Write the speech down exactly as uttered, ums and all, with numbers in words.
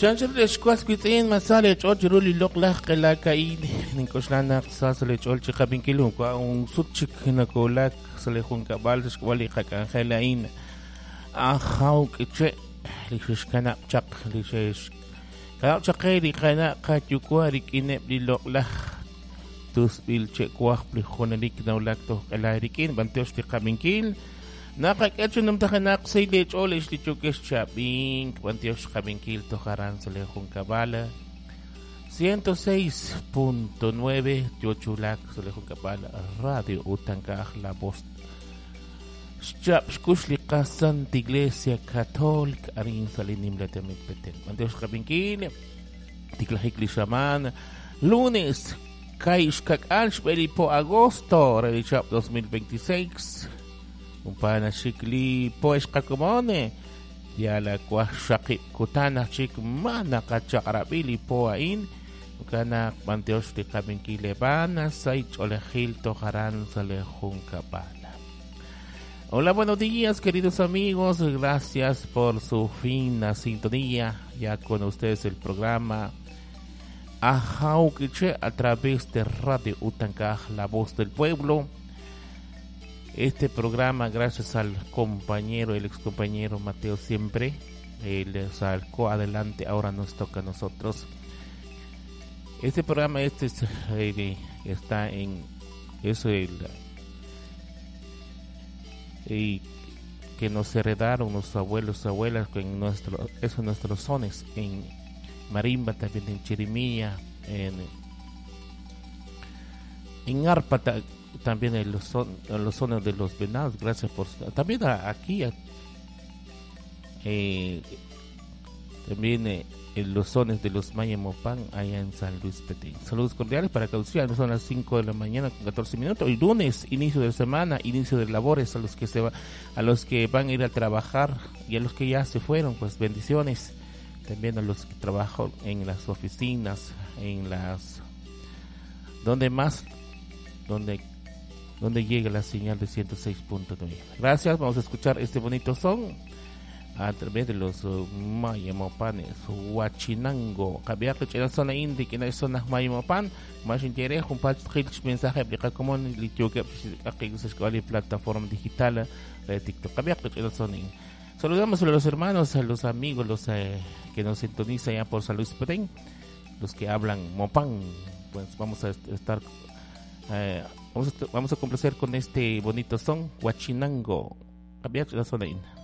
Chanchel shkwas kwitin masale chol chiruli lok lah kala kain nin koslana sasale chol chikabin kilun kwa un sutchik na kolak sale hun kabal shkwali khakan khalain a khaw kiche lishish kana chak lishish kana chakeri kana katyukwari kinep li lok lah tus bil chekwah pli khonelik na ulak to kalarikin banteos tikabin kil Nakakacho nam takanak sa ilich olish li chukes chabing Pantios kabinkil to karan sa lejong kabala ciento seis punto nueve Yochulak sa lejong kabala Radio Utangkah la voz Chap shkushli kasan Iglesia Católica arin sa linim latamit peten Pantios kabinkil Tiklahik li shaman Lunes Kaish kakalsh peli po agosto Radio Chap dos mil veintiséis Un pana shikli poes kakumone ya la kwa shaki kutana chik mana kachakarabili poain kana panteos de kabinkilebana sai cholejil tojaran salejun kapala. Hola, buenos días queridos amigos, gracias por su fina sintonía. Ya con ustedes el programa Ajauquiche a través de Radio Utangkah, la voz del pueblo. Este programa, gracias al compañero, el ex compañero Mateo Siempre, él sacó adelante, ahora nos toca a nosotros. Este programa este es, eh, está en eso el, eh, que nos heredaron nuestros abuelos, abuelas, en nuestro, esos nuestros sones, en marimba, también en chirimía, en, en arpa, también en los, son, en los sones de los venados. Gracias por también a, aquí a, eh, también eh, en los sones de los Mayamopan allá en San Luis Petén. Saludos cordiales para Cauciano, son las cinco de la mañana con catorce minutos. El lunes, inicio de semana, inicio de labores a los que se va, a los que van a ir a trabajar y a los que ya se fueron, pues bendiciones. También a los que trabajan en las oficinas, en las donde más donde donde llega la señal de ciento seis punto nueve. Gracias, vamos a escuchar este bonito son a través de los uh, Mayamopanes, Huachinango, Cabiaco, en la zona indi, que en la zona Mayamopan, más interés, un par de mensajes, aplica como en el que aquí se escoge plataforma digital de TikTok, Cabiaco, en la zona indi. Saludamos a los hermanos, a los amigos, los eh, que nos sintonizan ya por San Luis Petén, los que hablan Mopán, pues vamos a estar eh, Vamos a, vamos a complacer con este bonito son, Huachinango, Cabiaco, la zona indi.